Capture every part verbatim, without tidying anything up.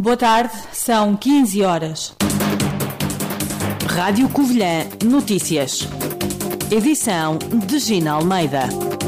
Boa tarde, são quinze horas. Rádio Covilhã Notícias. Edição de Gina Almeida.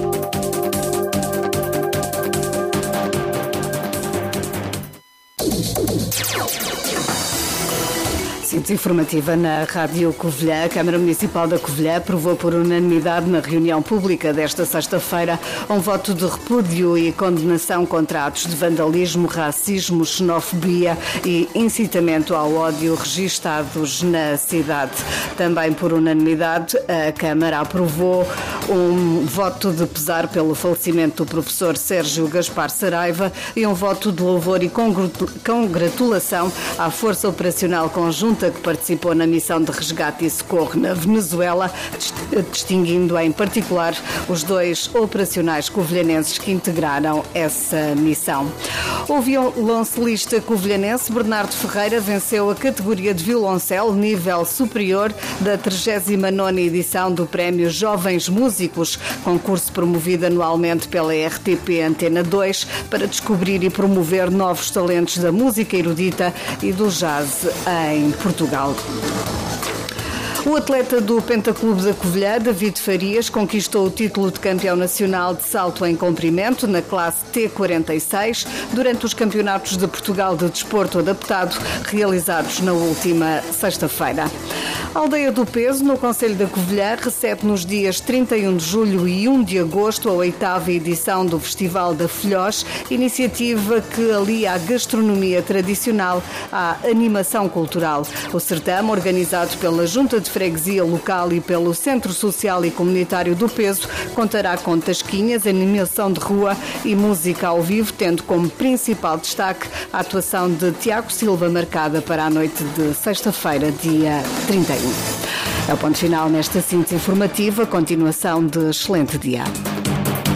Síntese informativa na Rádio Covilhã. A Câmara Municipal da Covilhã aprovou por unanimidade na reunião pública desta sexta-feira um voto de repúdio e condenação contra atos de vandalismo, racismo, xenofobia e incitamento ao ódio registados na cidade. Também por unanimidade, a Câmara aprovou um voto de pesar pelo falecimento do professor Sérgio Gaspar Saraiva e um voto de louvor e congratulação à Força Operacional Conjunta que participou na missão de resgate e socorro na Venezuela, distinguindo em particular os dois operacionais covilhanenses que integraram essa missão. O violoncelista covilhanense Bernardo Ferreira venceu a categoria de violoncelo nível superior da trigésima nona edição do Prémio Jovens Músicos, concurso promovido anualmente pela R T P Antena dois para descobrir e promover novos talentos da música erudita e do jazz em Portugal. Portugal. O atleta do Pentaclube da Covilhã, David Farias, conquistou o título de campeão nacional de salto em comprimento na classe T quarenta e seis durante os campeonatos de Portugal de desporto adaptado realizados na última sexta-feira. A Aldeia do Peso, no concelho da Covilhã, recebe nos dias trinta e um de julho e primeiro de agosto a oitava edição do Festival da Filhós, iniciativa que alia a gastronomia tradicional à animação cultural. O certame, organizado pela Junta de Freguesia Local e pelo Centro Social e Comunitário do Peso, contará com tasquinhas, animação de rua e música ao vivo, tendo como principal destaque a atuação de Tiago Silva, marcada para a noite de sexta-feira, dia trinta e um. É o ponto final nesta síntese informativa. Continuação de excelente dia.